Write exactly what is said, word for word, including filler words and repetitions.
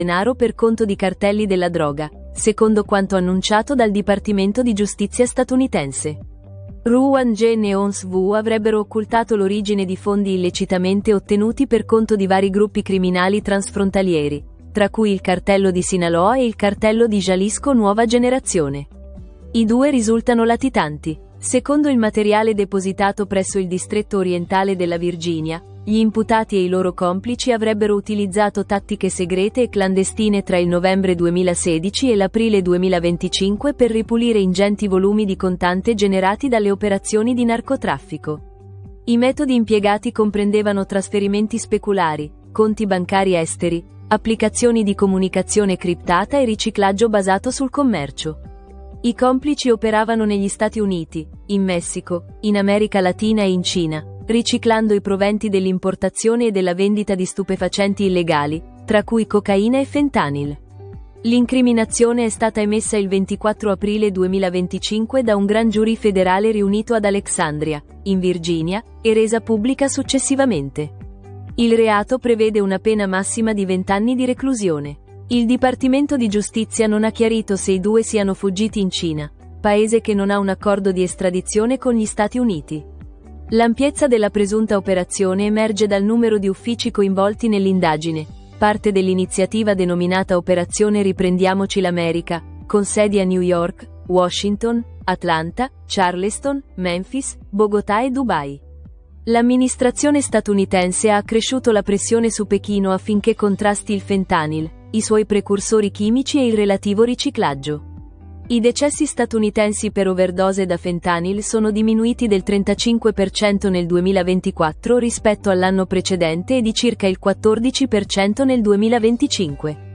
denaro per conto di cartelli della droga, secondo quanto annunciato dal Dipartimento di Giustizia statunitense. Ruwan G. Neons V avrebbero occultato l'origine di fondi illecitamente ottenuti per conto di vari gruppi criminali transfrontalieri, tra cui il cartello di Sinaloa e il cartello di Jalisco Nuova Generazione. I due risultano latitanti. Secondo il materiale depositato presso il distretto orientale della Virginia, gli imputati e i loro complici avrebbero utilizzato tattiche segrete e clandestine tra il novembre duemilasedici e l'aprile duemilaventicinque per ripulire ingenti volumi di contante generati dalle operazioni di narcotraffico. I metodi impiegati comprendevano trasferimenti speculari, conti bancari esteri, applicazioni di comunicazione criptata e riciclaggio basato sul commercio. I complici operavano negli Stati Uniti, in Messico, in America Latina e in Cina, riciclando i proventi dell'importazione e della vendita di stupefacenti illegali, tra cui cocaina e fentanyl. L'incriminazione è stata emessa il ventiquattro aprile duemilaventicinque da un gran giurì federale riunito ad Alexandria, in Virginia, e resa pubblica successivamente. Il reato prevede una pena massima di venti anni di reclusione. Il Dipartimento di Giustizia non ha chiarito se i due siano fuggiti in Cina, paese che non ha un accordo di estradizione con gli Stati Uniti. L'ampiezza della presunta operazione emerge dal numero di uffici coinvolti nell'indagine, parte dell'iniziativa denominata Operazione Riprendiamoci l'America, con sedi a New York, Washington, Atlanta, Charleston, Memphis, Bogotà e Dubai. L'amministrazione statunitense ha accresciuto la pressione su Pechino affinché contrasti il fentanyl, i suoi precursori chimici e il relativo riciclaggio. I decessi statunitensi per overdose da fentanyl sono diminuiti del trentacinque per cento nel duemilaventiquattro rispetto all'anno precedente e di circa il quattordici per cento nel duemilaventicinque.